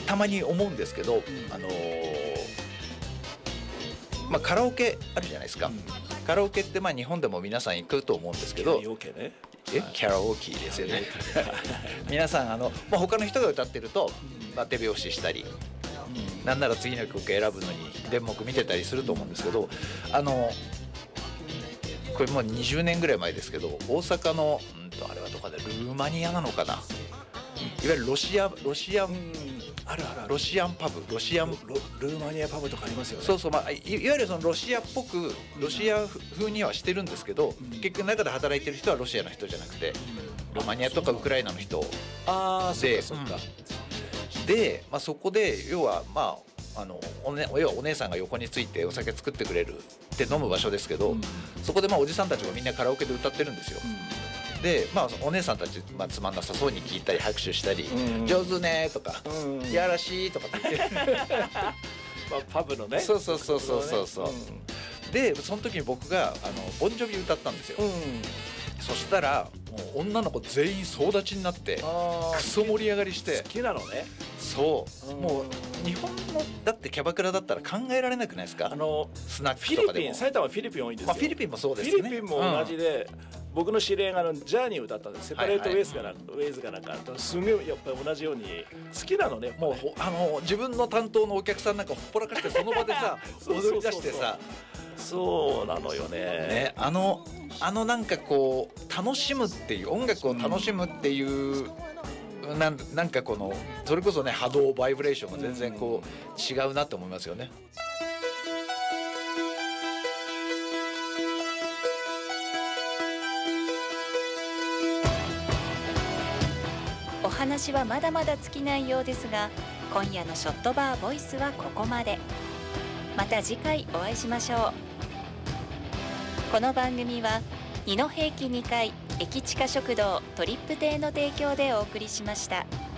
たまに思うんですけど、カラオケあるじゃないですか、カラオケって日本でも皆さん行くと思うんですけど、 カラオケね、 キャラオケですよね皆さん他の人が歌ってると、手拍子したり、なんなら次の曲選ぶのに電目見てたりすると思うんですけど、これもう20年ぐらい前ですけど、大阪のあれはどこでルーマニアなのかな、いわゆるロシアンあるあるある、 ロシアンパブ、 ルーマニアパブとかありますよね。 そうそう、いわゆるそのロシアっぽくロシア風にはしてるんですけど、結局中で働いてる人はロシアの人じゃなくて、ルーマニアとかウクライナの人で、 そっか、 で、そこで要は要はお姉さんが横についてお酒作ってくれるって飲む場所ですけど、そこでおじさんたちもみんなカラオケで歌ってるんですよ。でお姉さんたち、つまんなさそうに聞いたり拍手したり、上手ねとか、いやらしいとかって言ってパブのね、 そう、でその時に僕がボンジョビ歌ったんですよ。そしたらもう女の子全員総立ちになってクソ盛り上がりして、 好きなのね。 そう、もう日本のだってキャバクラだったら考えられなくないですか、スナックとかでも。 埼玉はフィリピン多いんですよ。 フィリピンもそうですね。 フィリピンも同じで、僕の知り合いがジャーニー歌ったんです。セパレートウェイズかなんか、すげえやっぱり同じように好きなのね。 もう自分の担当のお客さんなんかほっぽらかしてその場でさ踊り出してさ、 そうなのよね。 なんかこう楽しむっていう、音楽を楽しむっていう、なんかそれこそね、波動バイブレーションが全然違うなって思いますよね。 お話はまだまだ尽きないようですが、今夜のショットバーボイスはここまで。また次回お会いしましょう。この番組は二戸駅2階駅地下食堂トリップ亭の提供でお送りしました。